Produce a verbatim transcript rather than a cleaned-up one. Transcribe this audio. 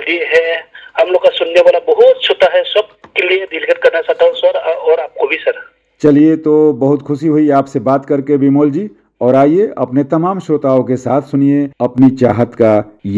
भी है, हम लोग का सुनने वाला बहुत छोटा है, सबके लिए दिलगत करना चाहता हूँ सर, और आपको भी सर। चलिए, तो बहुत खुशी हुई आपसे बात करके विमोल जी। और आइए अपने तमाम श्रोताओं के साथ सुनिए अपनी चाहत का